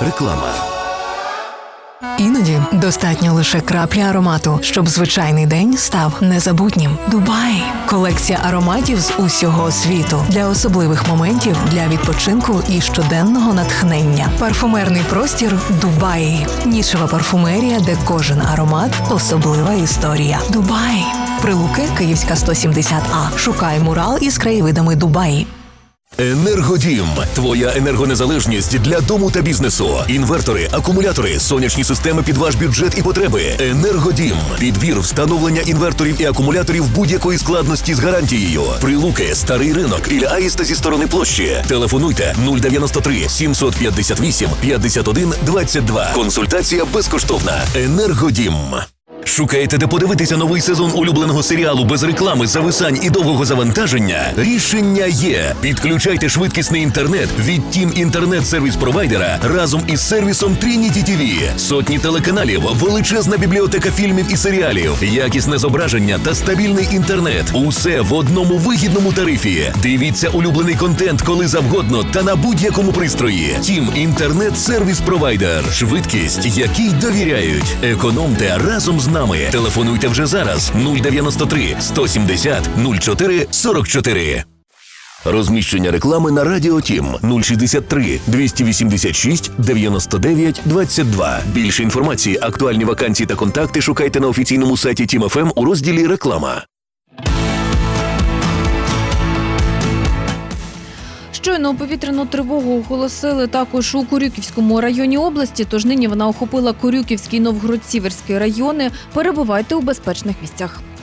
Реклама. Іноді достатньо лише краплі аромату, щоб звичайний день став незабутнім. Дубай – колекція ароматів з усього світу. Для особливих моментів, для відпочинку і щоденного натхнення. Парфумерний простір Дубай. Нішева парфумерія, де кожен аромат – особлива історія. Дубай. Прилуки, Київська, 170А. Шукай мурал із краєвидами Дубаї. Енергодім. Твоя енергонезалежність для дому та бізнесу. Інвертори, акумулятори, сонячні системи під ваш бюджет і потреби. Енергодім. Підбір, встановлення інверторів і акумуляторів будь-якої складності з гарантією. Прилуки, Старий ринок, Ілля Аїста зі сторони площі. Телефонуйте 093 758 51 22. Консультація безкоштовна. Енергодім. Шукаєте, де подивитися новий сезон улюбленого серіалу без реклами, зависань і довгого завантаження? Рішення є. Підключайте швидкісний інтернет від Team інтернет-сервіс-провайдера разом із сервісом Trinity TV. Сотні телеканалів, величезна бібліотека фільмів і серіалів, якісне зображення та стабільний інтернет. Усе в одному вигідному тарифі. Дивіться улюблений контент коли завгодно та на будь-якому пристрої. Team інтернет-сервіс-провайдер. Швидкість, якій довіряють. Економте разом з нами. Телефонуйте вже зараз 093 170 04 44. Розміщення реклами на Радіо Тім 063 286 99 22. Більше інформації, актуальні вакансії та контакти шукайте на офіційному сайті Тім ФМ у розділі «Реклама». Щойно повітряну тривогу оголосили також у Корюківському районі області, тож нині вона охопила Корюківський і Новгород-Сіверський райони. Перебувайте у безпечних місцях.